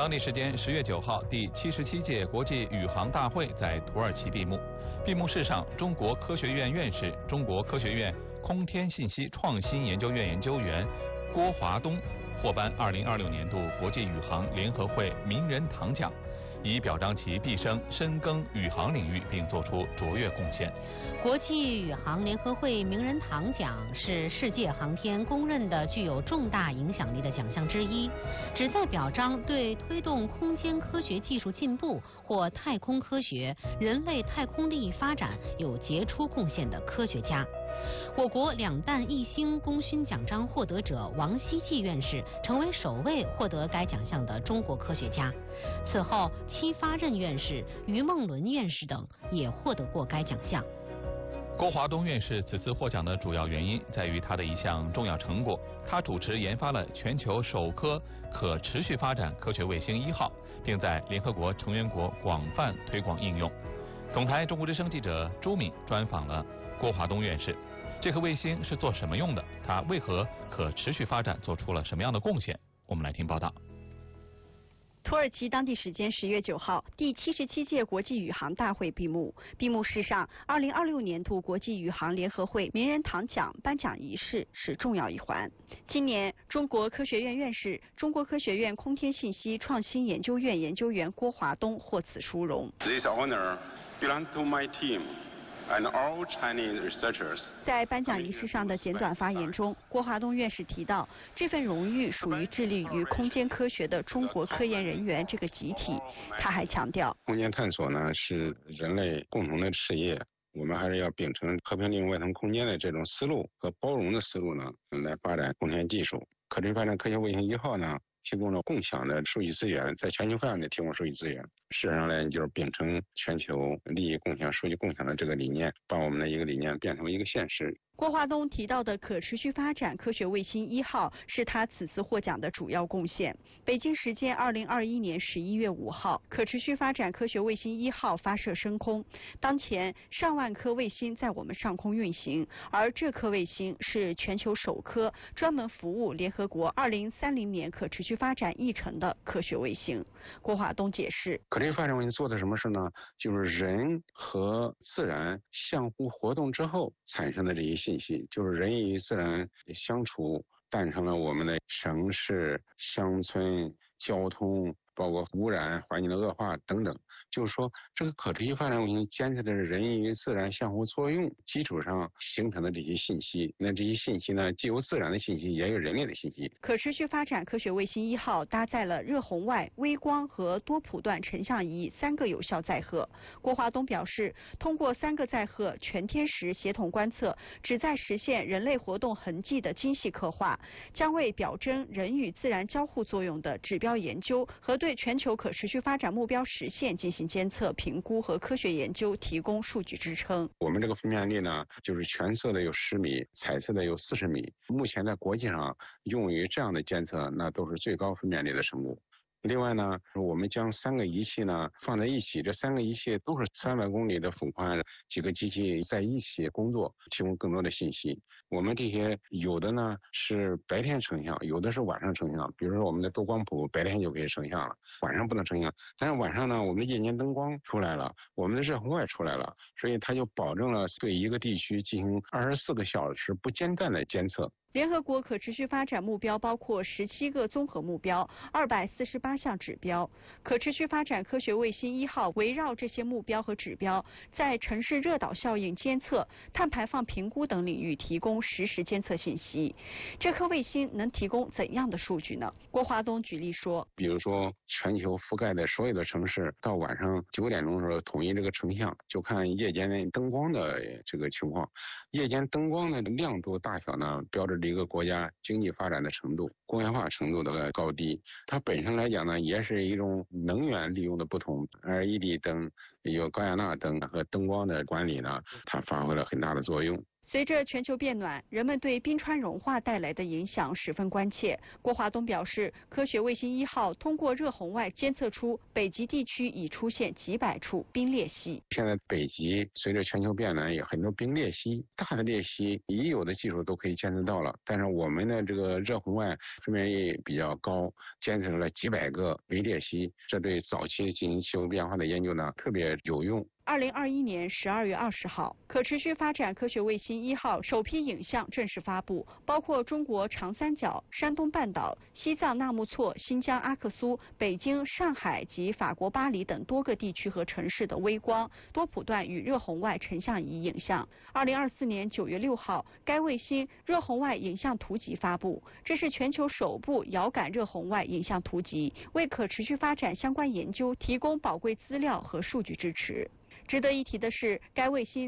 当地时间10月9号，第77届国际宇航大会在土耳其闭幕。闭幕式上，中国科学院院士、中国科学院空天信息创新研究院研究员郭华东获颁2026年度国际宇航联合会名人堂奖，以表彰其毕生深耕宇航领域并作出卓越贡献。 国际宇航联合会名人堂奖是世界航天公认的具有重大影响力的奖项之一，旨在表彰对推动空间科学技术进步或太空科学、人类太空利益发展有杰出贡献的科学家。我国2弹1星功勋奖章获得者王希季院士成为首位获得该奖项的中国科学家。此后，戚发轫院士、于梦伦院士等也获得过该奖项。 郭华东院士此次获奖的主要原因在于他的一项重要成果，他主持研发了全球首颗可持续发展科学卫星1号，并在联合国成员国广泛推广应用。总台中国之声记者朱敏专访了郭华东院士。这颗卫星是做什么用的？它为何可持续发展做出了什么样的贡献？我们来听报道。 土耳其当地时间10月9号，第77届国际宇航大会闭幕。闭幕式上，2026年度国际宇航联合会名人堂奖颁奖仪式是重要一环。今年，中国科学院院士、中国科学院空天信息创新研究院研究员郭华东获此殊荣。 This honor belongs to my team.And all Chinese researchers. 在颁奖仪式上的简短发言中，郭华东院士提到，这份荣誉属于致力于空间科学的中国科研人员这个集体。他还强调， 空间探索呢是人类共同的事业，我们还是要秉承和平利用外太空间的这种思路和包容的思路呢，来发展空间技术。可持续发展科学卫星1号呢，提供了共享的数据资源，在全球范围内提供数据资源。事实上呢，就是秉承全球利益共享、数据共享的这个理念，把我们的一个理念变成一个现实。 郭华东提到的可持续发展科学卫星1号是他此次获奖的主要贡献。北京时间2021年11月5号，可持续发展科学卫星1号发射升空。当前上万颗卫星在我们上空运行，而这颗卫星是全球首颗专门服务联合国2030年可持续发展议程的科学卫星。郭华东解释， 可持续发展卫星做的什么事呢？就是人和自然相互活动之后产生的这些信息，就是人与自然相处诞生了我们的城市、乡村、交通，包括污染、环境的恶化等等。就是说，这个可持续发展卫星监测的是人与自然相互作用基础上形成的这些信息。那这些信息呢，既有自然的信息，也有人类的信息。 可持续发展科学卫星1号搭载了热红外、微光和多谱段成像仪3个有效载荷。郭华东表示，通过3个载荷全天时协同观测，旨在实现人类活动痕迹的精细刻画，将为表征人与自然交互作用的指标研究和对全球可持续发展目标实现进行监测、评估和科学研究提供数据支撑。 我们这个分辨率呢，就是全色的有10米，彩色的有40米。目前在国际上用于这样的监测，那都是最高分辨率的生物。另外呢，我们将3个仪器呢放在一起，这3个仪器都是300公里的幅宽，几个机器在一起工作，提供更多的信息。我们这些有的呢是白天成像，有的是晚上成像。比如说我们的多光谱白天就可以成像了，晚上不能成像。但是晚上呢，我们的夜间灯光出来了，我们的热红外出来了，所以它就保证了对一个地区进行24个小时不间断的监测。 联合国可持续发展目标包括17个综合目标、248项指标。可持续发展科学卫星1号围绕这些目标和指标，在城市热岛效应监测、碳排放评估等领域提供实时监测信息。这颗卫星能提供怎样的数据呢？郭华东举例说， 比如说全球覆盖的所有的城市，到晚上9点钟的时候统一这个成像，就看夜间的灯光的这个情况。夜间灯光的亮度大小呢，标志着一个国家经济发展的程度、工业化程度的高低。它本身来讲呢，也是一种能源利用的不同。LED 灯、有高雅纳灯和灯光的管理呢，它发挥了很大的作用。 随着全球变暖，人们对冰川融化带来的影响十分关切。郭华东表示，科学卫星1号通过热红外监测出北极地区已出现几百处冰裂隙。 现在北极随着全球变暖，有很多冰裂隙，大的裂隙已有的技术都可以监测到了，但是我们的这个热红外分辨率比较高，监测了几百个微裂隙，这对早期进行气候变化的研究呢特别有用。 2021年12月20号，可持续发展科学卫星1号首批影像正式发布，包括中国长三角、山东半岛、西藏纳木错、新疆阿克苏、北京、上海及法国巴黎等多个地区和城市的微光、多谱段与热红外成像仪影像。2024年9月6号，该卫星热红外影像图集发布，这是全球首部遥感热红外影像图集，为可持续发展相关研究提供宝贵资料和数据支持。值得一提的是，该卫星